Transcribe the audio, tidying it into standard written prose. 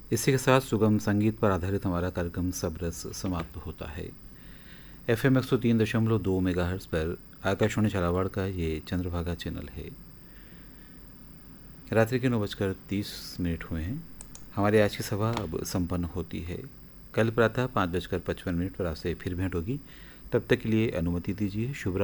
इसी के साथ सुगम संगीत पर आधारित हमारा कार्यक्रम सबरस समाप्त होता है। FM 103.2 मेगाहर्ट्ज़ पर आकाशवाणी झालावाड़ का ये चंद्रभागा चैनल है। रात्रि के 9:30 हुए हैं। हमारी आज की सभा अब संपन्न होती है। कल प्रातः 5:55 पर आपसे फिर भेंट होगी। तब तक के लिए अनुमति दीजिए। शुभ रात्रि।